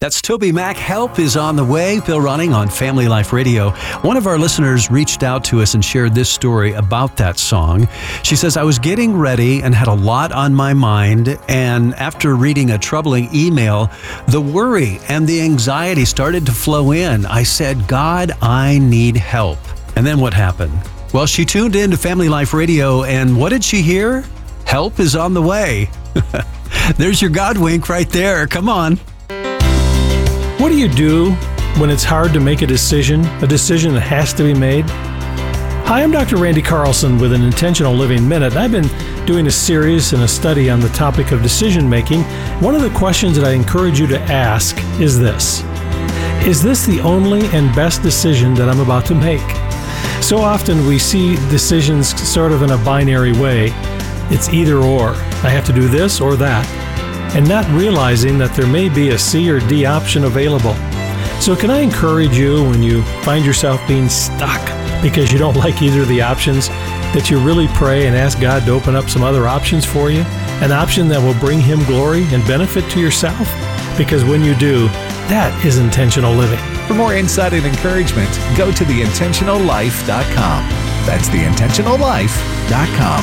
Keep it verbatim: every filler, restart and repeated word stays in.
That's Toby Mac. Help is on the way. Bill Running on Family Life Radio. One of our listeners reached out to us and shared this story about that song. She says, I was getting ready and had a lot on my mind, and after reading a troubling email, the worry and the anxiety started to flow in. I said, God, I need help. And then what happened? Well, she tuned in to Family Life Radio, and what did she hear? Help is on the way. There's your God wink right there. Come on. What do you do when it's hard to make a decision, a decision that has to be made? Hi, I'm Doctor Randy Carlson with an Intentional Living Minute. I've been doing a series and a study on the topic of decision making. One of the questions that I encourage you to ask is this: is this the only and best decision that I'm about to make? So often we see decisions sort of in a binary way. It's either or. I have to do this or that, and not realizing that there may be a C or D option available. So can I encourage you, when you find yourself being stuck because you don't like either of the options, that you really pray and ask God to open up some other options for you? An option that will bring Him glory and benefit to yourself? Because when you do, that is intentional living. For more insight and encouragement, go to the intentional life dot com. That's the intentional life dot com.